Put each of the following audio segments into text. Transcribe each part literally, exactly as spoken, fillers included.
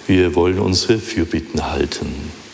Wir wollen unsere Fürbitten halten.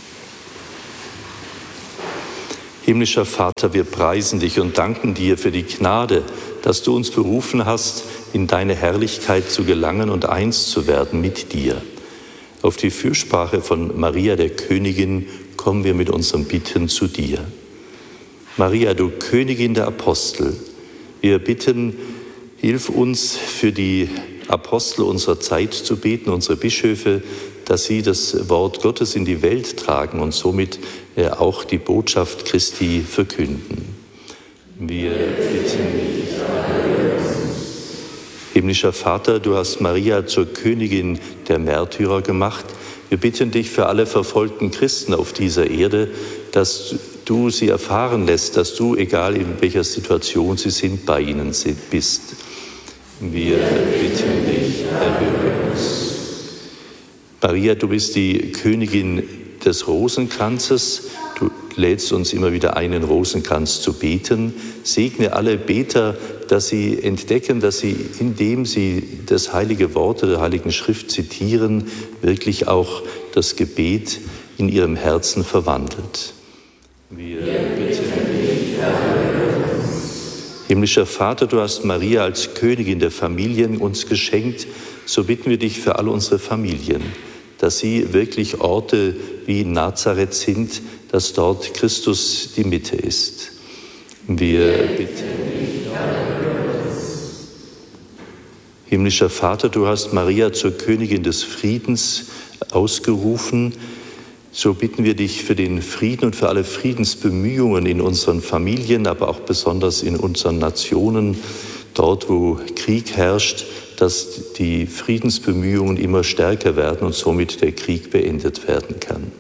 Himmlischer Vater, wir preisen dich und danken dir für die Gnade, dass du uns berufen hast, in deine Herrlichkeit zu gelangen und eins zu werden mit dir. Auf die Fürsprache von Maria, der Königin, kommen wir mit unseren Bitten zu dir. Maria, du Königin der Apostel, wir bitten, hilf uns für die Apostel unserer Zeit zu beten, unsere Bischöfe, dass sie das Wort Gottes in die Welt tragen und somit auch die Botschaft Christi verkünden. Wir bitten dich, himmlischer Vater, du hast Maria zur Königin der Märtyrer gemacht. Wir bitten dich für alle verfolgten Christen auf dieser Erde, dass du sie erfahren lässt, dass du, egal in welcher Situation sie sind, bei ihnen bist. Wir bitten dich, erhöre uns. Maria, du bist die Königin des Rosenkranzes. Du lädst uns immer wieder ein, den Rosenkranz zu beten. Segne alle Beter, dass sie entdecken, dass sie, indem sie das heilige Wort der Heiligen Schrift zitieren, wirklich auch das Gebet in ihrem Herzen verwandelt. Wir bitten dich, erhöre uns. Himmlischer Vater, du hast Maria als Königin der Familien uns geschenkt. So bitten wir dich für alle unsere Familien, dass sie wirklich Orte wie Nazareth sind, dass dort Christus die Mitte ist. Wir bitten dich, erhöre uns. Himmlischer Vater, du hast Maria zur Königin des Friedens ausgerufen. So bitten wir dich für den Frieden und für alle Friedensbemühungen in unseren Familien, aber auch besonders in unseren Nationen, dort wo Krieg herrscht, dass die Friedensbemühungen immer stärker werden und somit der Krieg beendet werden kann.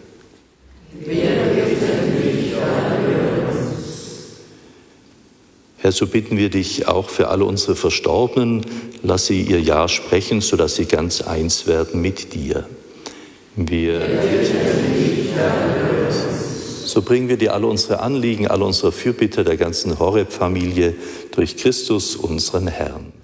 Herr, so bitten wir dich auch für alle unsere Verstorbenen, lass sie ihr Ja sprechen, sodass sie ganz eins werden mit dir. Wir so bringen wir dir alle unsere Anliegen, alle unsere Fürbitte der ganzen Horeb-Familie durch Christus, unseren Herrn.